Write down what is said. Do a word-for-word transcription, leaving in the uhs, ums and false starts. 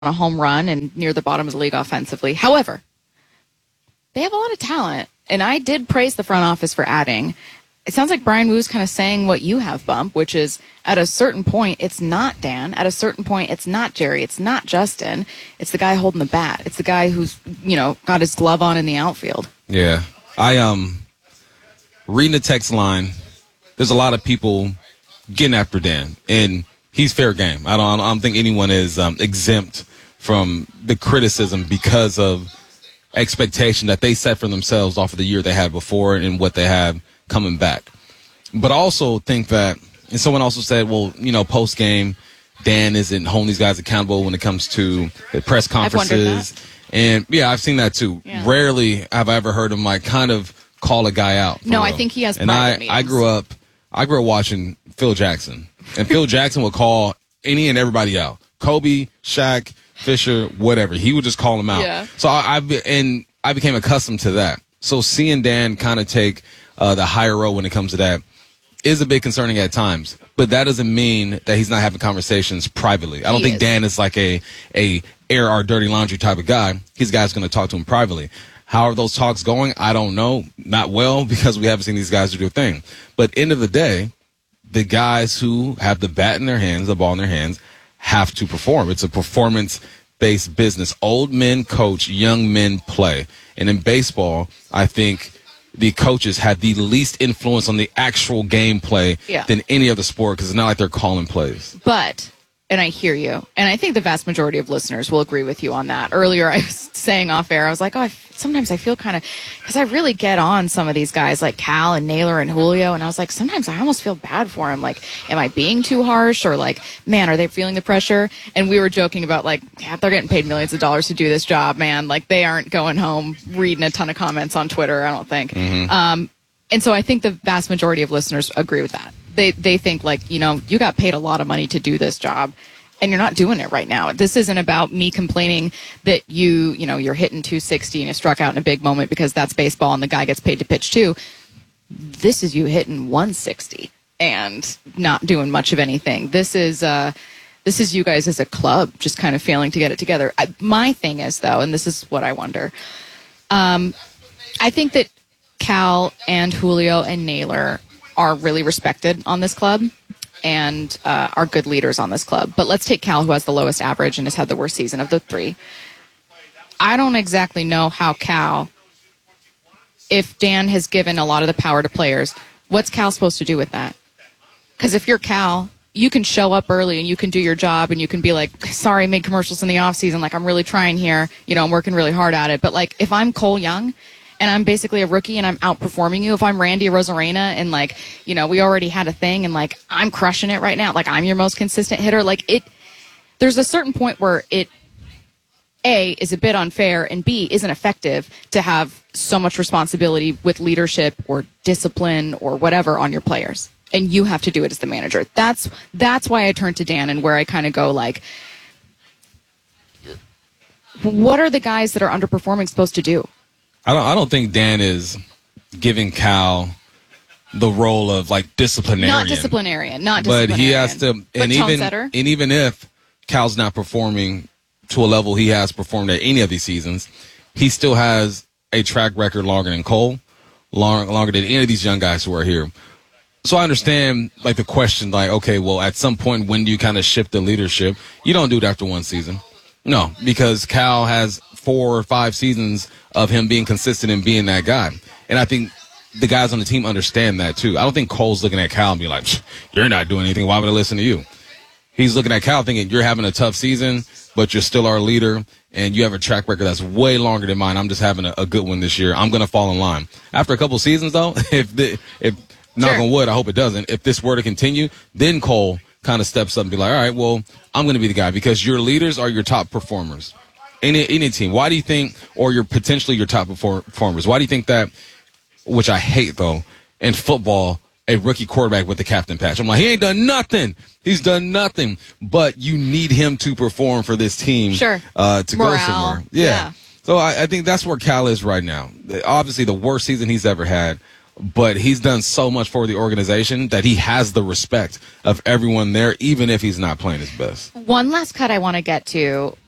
a home run and near the bottom of the league offensively. However, they have a lot of talent, and I did praise the front office for adding. It sounds like Brian Woo's kind of saying what you have, Bump, which is at a certain point, it's not Dan. At a certain point, it's not Jerry. It's not Justin. It's the guy holding the bat. It's the guy who's, you know, got his glove on in the outfield. Yeah. I, um, reading the text line, there's a lot of people getting after Dan, and he's fair game. I don't, I don't think anyone is um, exempt from the criticism because of expectation that they set for themselves off of the year they had before and what they have coming back. But I also think that, and someone also said, well, you know, post game, Dan isn't holding these guys accountable when it comes to the press conferences. And yeah, I've seen that too. Yeah. Rarely have I ever heard him like kind of call a guy out. No, real. I think he has. And I, I grew up, I grew up watching Phil Jackson, and Phil Jackson would call any and everybody out. Kobe, Shaq, Fisher, whatever. He would just call them out. Yeah. So I, I and I became accustomed to that. So seeing Dan kind of take uh, the higher road when it comes to that is a bit concerning at times. But that doesn't mean that he's not having conversations privately. I don't He think is. Dan is like a a air our dirty laundry type of guy. He's guys going to talk to him privately. How are those talks going? I don't know. Not well, because we haven't seen these guys do their thing. But end of the day, the guys who have the bat in their hands, the ball in their hands, have to perform. It's a performance-based business. Old men coach, young men play. And in baseball, I think the coaches had the least influence on the actual gameplay Yeah. than any other sport, because it's not like they're calling plays. But, and I hear you, and I think the vast majority of listeners will agree with you on that. Earlier, I was saying off air, I was like, oh, I f- sometimes I feel kind of, because I really get on some of these guys like Cal and Naylor and Julio, and I was like, sometimes I almost feel bad for him. Like, am I being too harsh? Or like, man, are they feeling the pressure? And we were joking about like, yeah, they're getting paid millions of dollars to do this job, man. Like, they aren't going home reading a ton of comments on Twitter, I don't think. Mm-hmm. Um, and so I think the vast majority of listeners agree with that. They they think like, you know, you got paid a lot of money to do this job, and you're not doing it right now. This isn't about me complaining that you, you know, you're hitting two sixty and you struck out in a big moment because that's baseball and the guy gets paid to pitch too. This is you hitting one sixty and not doing much of anything. This is uh, this is you guys as a club just kind of failing to get it together. I, my thing is, though, and this is what I wonder, um, I think that Cal and Julio and Naylor are really respected on this club and uh, are good leaders on this club. But let's take Cal, who has the lowest average and has had the worst season of the three. I don't exactly know how Cal, if Dan has given a lot of the power to players, what's Cal supposed to do with that? Because if you're Cal, you can show up early and you can do your job and you can be like, sorry, I made commercials in the offseason. Like, I'm really trying here. You know, I'm working really hard at it. But, like, if I'm Cole Young and I'm basically a rookie and I'm outperforming you, if I'm Randy Rosarena and, like, you know, we already had a thing and, like, I'm crushing it right now, like, I'm your most consistent hitter, like, it, there's a certain point where it, A, is a bit unfair, and B, isn't effective to have so much responsibility with leadership or discipline or whatever on your players. And you have to do it as the manager. That's, that's why I turn to Dan and where I kind of go, like, what are the guys that are underperforming supposed to do? I don't. I don't think Dan is giving Cal the role of like disciplinarian. Not disciplinarian. Not but disciplinarian. he has to. But And tone even setter. and even if Cal's not performing to a level he has performed at any of these seasons, he still has a track record longer than Cole, long, longer than any of these young guys who are here. So I understand like the question, like, okay, well, at some point, when do you kind of shift the leadership? You don't do it after one season. No, because Cal has four or five seasons of him being consistent and being that guy. And I think the guys on the team understand that, too. I don't think Cole's looking at Cal and be like, you're not doing anything. Why would I listen to you? He's looking at Cal thinking, you're having a tough season, but you're still our leader, and you have a track record that's way longer than mine. I'm just having a, a good one this year. I'm going to fall in line. After a couple seasons, though, if the, if knock Sure. on wood, I hope it doesn't, if this were to continue, then Cole kind of steps up and be like, all right, well, I'm going to be the guy, because your leaders are your top performers. Any any team. Why do you think, or you're potentially your top performers, why do you think that, which I hate, though, in football, a rookie quarterback with the captain patch? I'm like, he ain't done nothing. He's done nothing. But you need him to perform for this team Sure. uh, to Morale. go somewhere. Yeah. Yeah. So I, I think that's where Cal is right now. Obviously, the worst season he's ever had. But he's done so much for the organization that he has the respect of everyone there, even if he's not playing his best. One last cut I want to get to